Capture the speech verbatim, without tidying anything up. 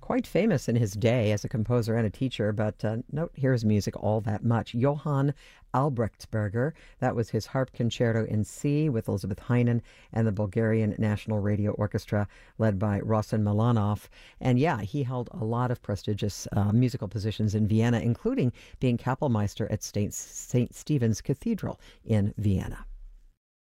quite famous in his day as a composer and a teacher, but uh, don't hear his music all that much. Johann Albrechtsberger, that was his harp concerto in C with Elizabeth Heinen and the Bulgarian National Radio Orchestra led by Rosen Milanov. And yeah, he held a lot of prestigious uh, musical positions in Vienna, including being Kapellmeister at Saint Stephen's Cathedral in Vienna.